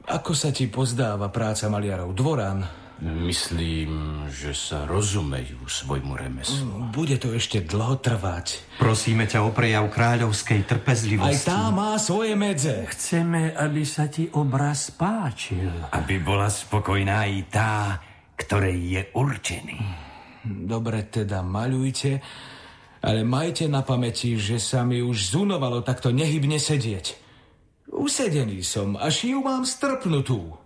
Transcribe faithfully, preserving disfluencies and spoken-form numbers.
Ako sa ti pozdáva práca maliarov? Dvorán? Myslím, že sa rozumejú svojmu remeslu. Bude to ešte dlho trvať. Prosíme ťa o prejav kráľovskej trpezlivosti. Aj tá má svoje medze. Chceme, aby sa ti obraz páčil. Aby bola spokojná i tá, ktorej je určený. Dobre, teda maľujte, ale majte na pamäti, že sa mi už zunovalo takto nehybne sedieť. Usedený som, až ju mám strpnutú.